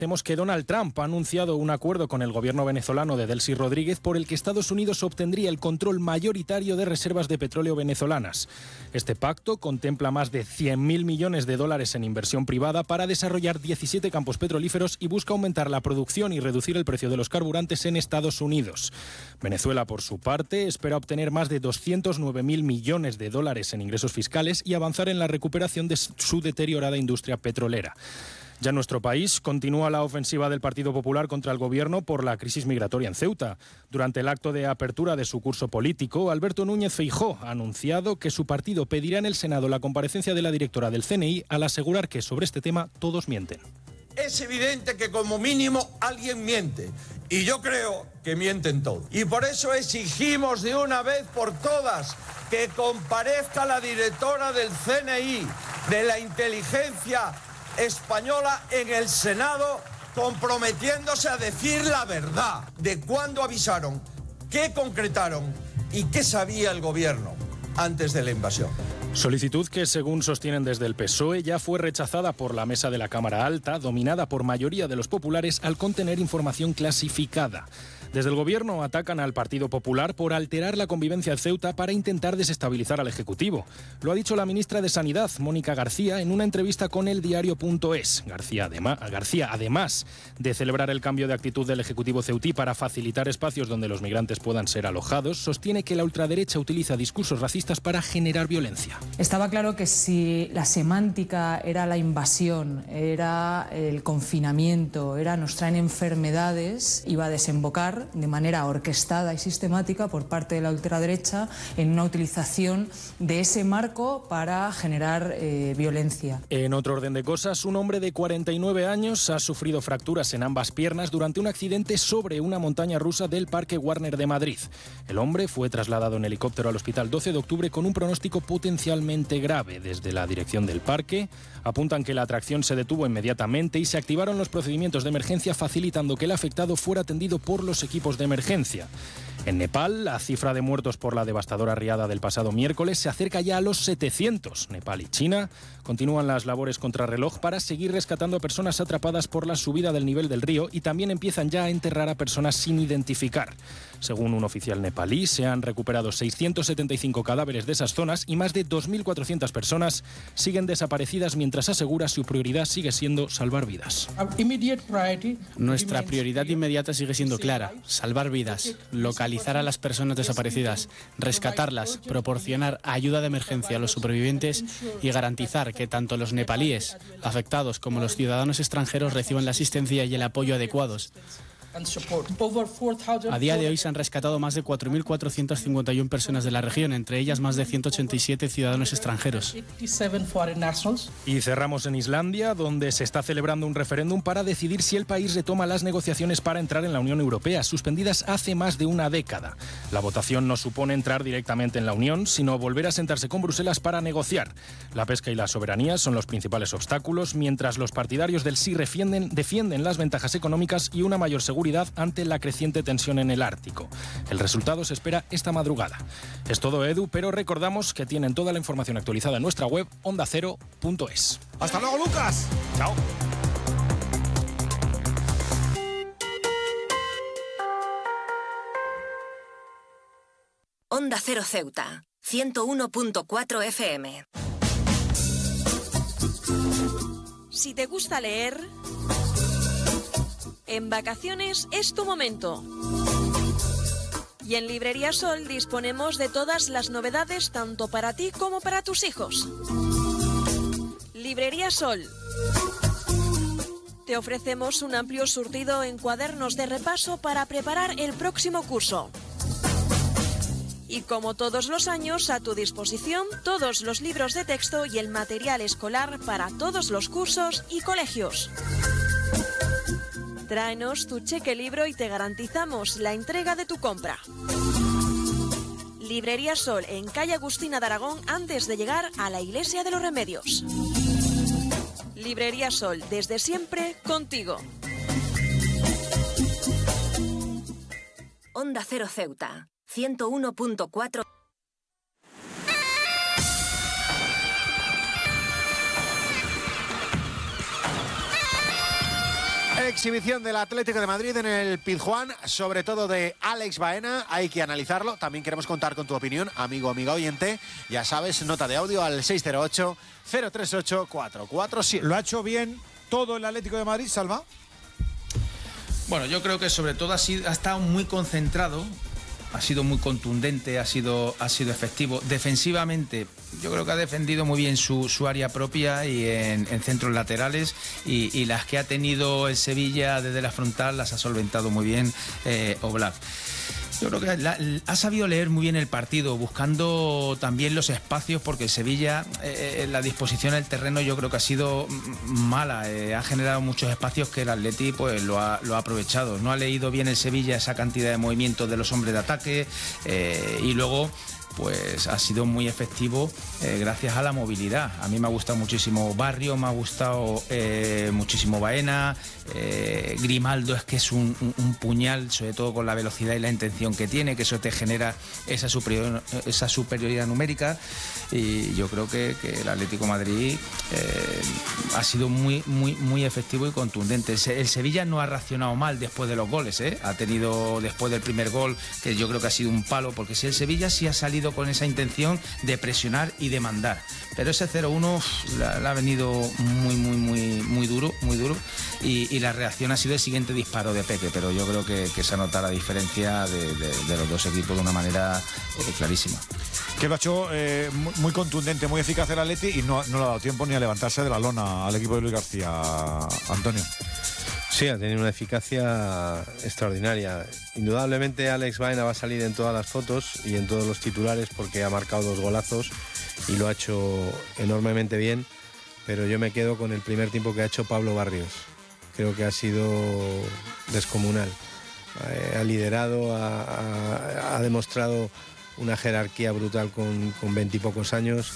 Vemos que Donald Trump ha anunciado un acuerdo con el gobierno venezolano de Delcy Rodríguez por el que Estados Unidos obtendría el control mayoritario de reservas de petróleo venezolanas. Este pacto contempla más de 100.000 millones de dólares en inversión privada para desarrollar 17 campos petrolíferos y busca aumentar la producción y reducir el precio de los carburantes en Estados Unidos. Venezuela, por su parte, espera obtener más de 209.000 millones de dólares en ingresos fiscales y avanzar en la recuperación de su deteriorada industria petrolera. Ya en nuestro país continúa la ofensiva del Partido Popular contra el Gobierno por la crisis migratoria en Ceuta. Durante el acto de apertura de su curso político, Alberto Núñez Feijóo ha anunciado que su partido pedirá en el Senado la comparecencia de la directora del CNI al asegurar que sobre este tema todos mienten. Es evidente que como mínimo alguien miente. Y yo creo que mienten todos. Y por eso exigimos de una vez por todas que comparezca la directora del CNI, de la inteligencia española, en el Senado, comprometiéndose a decir la verdad de cuándo avisaron, qué concretaron y qué sabía el gobierno antes de la invasión. Solicitud que, según sostienen desde el PSOE, ya fue rechazada por la mesa de la Cámara Alta, dominada por mayoría de los populares, al contener información clasificada. Desde el Gobierno atacan al Partido Popular por alterar la convivencia en Ceuta para intentar desestabilizar al Ejecutivo. Lo ha dicho la ministra de Sanidad, Mónica García, en una entrevista con el diario.es. García, además de celebrar el cambio de actitud del Ejecutivo ceutí para facilitar espacios donde los migrantes puedan ser alojados, sostiene que la ultraderecha utiliza discursos racistas para generar violencia. Estaba claro que si la semántica era la invasión, era el confinamiento, era nos traen enfermedades, iba a desembocar de manera orquestada y sistemática por parte de la ultraderecha en una utilización de ese marco para generar violencia. En otro orden de cosas, un hombre de 49 años ha sufrido fracturas en ambas piernas durante un accidente sobre una montaña rusa del Parque Warner de Madrid. El hombre fue trasladado en helicóptero al hospital 12 de octubre con un pronóstico potencialmente grave. Desde la dirección del parque apuntan que la atracción se detuvo inmediatamente y se activaron los procedimientos de emergencia, facilitando que el afectado fuera atendido por los equipos de emergencia. En Nepal, la cifra de muertos por la devastadora riada del pasado miércoles se acerca ya a los 700. Nepal y China continúan las labores contrarreloj para seguir rescatando a personas atrapadas por la subida del nivel del río y también empiezan ya a enterrar a personas sin identificar. Según un oficial nepalí, se han recuperado 675 cadáveres de esas zonas y más de 2.400 personas siguen desaparecidas, mientras asegura su prioridad sigue siendo salvar vidas. Nuestra prioridad inmediata sigue siendo clara: salvar vidas, localizar a las personas desaparecidas, rescatarlas, proporcionar ayuda de emergencia a los supervivientes y garantizar que tanto los nepalíes afectados como los ciudadanos extranjeros reciban la asistencia y el apoyo adecuados. A día de hoy se han rescatado más de 4.451 personas de la región, entre ellas más de 187 ciudadanos extranjeros. Y cerramos en Islandia, donde se está celebrando un referéndum para decidir si el país retoma las negociaciones para entrar en la Unión Europea, suspendidas hace más de una década. La votación no supone entrar directamente en la Unión, sino volver a sentarse con Bruselas para negociar. La pesca y la soberanía son los principales obstáculos, mientras los partidarios del sí defienden las ventajas económicas y una mayor seguridad ante la creciente tensión en el Ártico. El resultado se espera esta madrugada. Es todo, Edu, pero recordamos que tienen toda la información actualizada en nuestra web ondacero.es. ¡Hasta luego, Lucas! ¡Chao! Onda Cero Ceuta, 101.4 FM. Si te gusta leer, en vacaciones es tu momento. Y en Librería Sol disponemos de todas las novedades tanto para ti como para tus hijos. Librería Sol. Te ofrecemos un amplio surtido en cuadernos de repaso para preparar el próximo curso. Y como todos los años, a tu disposición todos los libros de texto y el material escolar para todos los cursos y colegios. Tráenos tu cheque libro y te garantizamos la entrega de tu compra. Librería Sol, en calle Agustina de Aragón, antes de llegar a la Iglesia de los Remedios. Librería Sol, desde siempre contigo. Onda Cero Ceuta, 101.4. Exhibición del Atlético de Madrid en el Pizjuán, sobre todo de Alex Baena. Hay que analizarlo. También queremos contar con tu opinión, amigo, amiga oyente. Ya sabes, nota de audio al 608-038-447. ¿Lo ha hecho bien todo el Atlético de Madrid, Salva? Bueno, yo creo que sobre todo ha estado muy concentrado, ha sido muy contundente, ha sido efectivo. Defensivamente, yo creo que ha defendido muy bien su área propia y en centros laterales, y las que ha tenido el Sevilla desde la frontal las ha solventado muy bien Oblak. Yo creo que ha sabido leer muy bien el partido, buscando también los espacios, porque el Sevilla, la disposición del terreno yo creo que ha sido mala. Ha generado muchos espacios que el Atleti pues lo ha aprovechado. No ha leído bien el Sevilla esa cantidad de movimientos de los hombres de ataque, y luego pues ha sido muy efectivo gracias a la movilidad. A mí me ha gustado muchísimo Barrio, me ha gustado muchísimo Baena, Grimaldo es que es un puñal, sobre todo con la velocidad y la intención que tiene, que eso te genera esa superioridad numérica, y yo creo que el Atlético de Madrid ha sido muy efectivo y contundente. El Sevilla no ha reaccionado mal después de los goles, ha tenido después del primer gol, que yo creo que ha sido un palo, porque si el Sevilla sí ha salido con esa intención de presionar y de mandar, pero ese 0-1 le ha venido muy duro, y la reacción ha sido el siguiente disparo de Peque, pero yo creo que se ha notado la diferencia de los dos equipos de una manera clarísima. Que lo ha hecho muy contundente, muy eficaz el Atleti, y no le ha dado tiempo ni a levantarse de la lona al equipo de Luis García. Antonio. Sí, ha tenido una eficacia extraordinaria. Indudablemente Alex Baena va a salir en todas las fotos y en todos los titulares, porque ha marcado 2 golazos y lo ha hecho enormemente bien, pero yo me quedo con el primer tiempo que ha hecho Pablo Barrios. Creo que ha sido descomunal. Ha liderado, ha demostrado una jerarquía brutal con 20 y pocos años,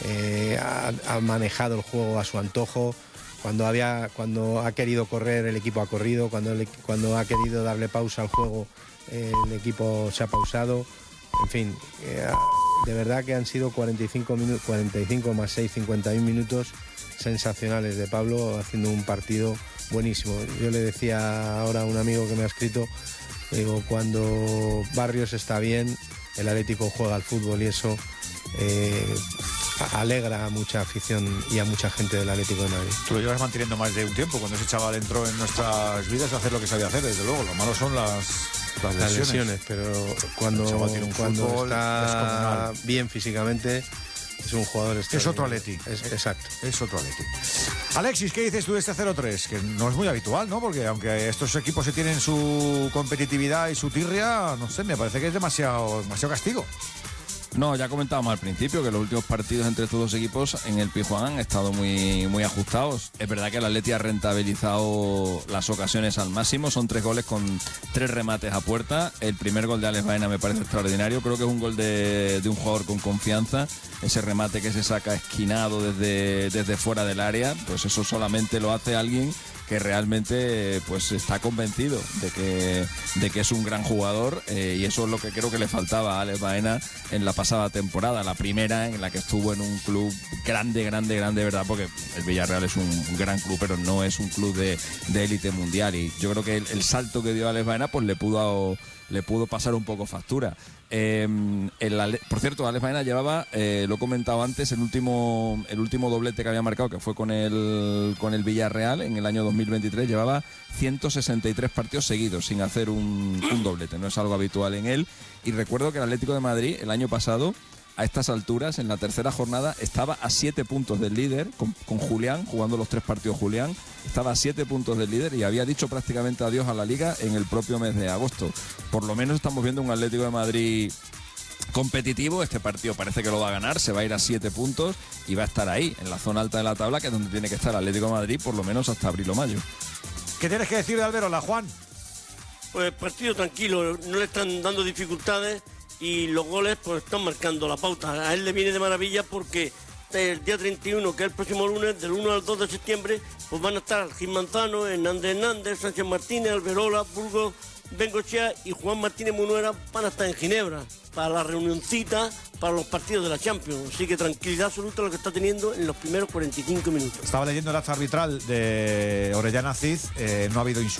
ha manejado el juego a su antojo. Cuando ha querido correr, el equipo ha corrido. Cuando ha querido darle pausa al juego, el equipo se ha pausado. En fin, de verdad que han sido 45 más 6, 51 minutos sensacionales de Pablo, haciendo un partido buenísimo. Yo le decía ahora a un amigo que me ha escrito, digo, cuando Barrios está bien, el Atlético juega al fútbol, y eso alegra a mucha afición y a mucha gente del Atlético de Madrid. Tú lo llevas manteniendo más de un tiempo. Cuando ese chaval entró en nuestras vidas, a hacer lo que sabía hacer, desde luego. Lo malo son las lesiones. Pero cuando está bien físicamente, es un jugador extraordinario. Es otro Atleti. Exacto. Es otro Atleti. Alexis, ¿qué dices tú de este 0-3? Que no es muy habitual, ¿no? Porque aunque estos equipos se tienen su competitividad y su tirria, no sé, me parece que es demasiado castigo. No, ya comentábamos al principio que los últimos partidos entre estos dos equipos en el Pizjuán han estado muy ajustados. Es verdad que el Atleti ha rentabilizado las ocasiones al máximo. Son 3 goles con 3 remates a puerta. El primer gol de Alex Baena me parece extraordinario. Creo que es un gol de un jugador con confianza. Ese remate que se saca esquinado desde fuera del área, pues eso solamente lo hace alguien que realmente pues está convencido de que es un gran jugador, y eso es lo que creo que le faltaba a Alex Baena en la pasada temporada, la primera en la que estuvo en un club grande, ¿verdad? Porque el Villarreal es un gran club, pero no es un club de élite mundial, y yo creo que el salto que dio Alex Baena pues le pudo pasar un poco factura. Por cierto, Alex Baena llevaba, lo he comentado antes, el último doblete que había marcado, que fue con el Villarreal en el año 2023, llevaba 163 partidos seguidos sin hacer un doblete. No es algo habitual en él. Y recuerdo que el Atlético de Madrid el año pasado, a estas alturas, en la tercera jornada, estaba a 7 puntos del líder, con Julián, jugando los 3 partidos Julián, estaba a 7 puntos del líder y había dicho prácticamente adiós a la Liga en el propio mes de agosto. Por lo menos estamos viendo un Atlético de Madrid competitivo. Este partido parece que lo va a ganar, se va a ir a 7 puntos y va a estar ahí, en la zona alta de la tabla, que es donde tiene que estar el Atlético de Madrid, por lo menos hasta abril o mayo. ¿Qué tienes que decir de Alberola, Juan? Pues partido tranquilo, no le están dando dificultades y los goles pues están marcando la pauta. A él le viene de maravilla porque el día 31, que es el próximo lunes, del 1 al 2 de septiembre, pues van a estar Gil Manzano, Hernández, Sánchez Martínez, Alberola, Burgos, Bengochea y Juan Martínez Munuera van a estar en Ginebra para la reunioncita para los partidos de la Champions. Así que tranquilidad absoluta lo que está teniendo en los primeros 45 minutos. Estaba leyendo el acta arbitral de Orellana Cid, no ha habido insultos.